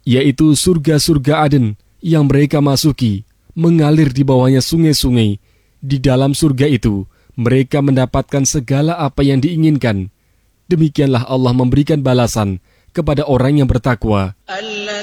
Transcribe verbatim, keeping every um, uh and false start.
yaitu surga-surga Aden yang mereka masuki, mengalir di bawahnya sungai-sungai. Di dalam surga itu, mereka mendapatkan segala apa yang diinginkan. Demikianlah Allah memberikan balasan kepada orang yang bertakwa.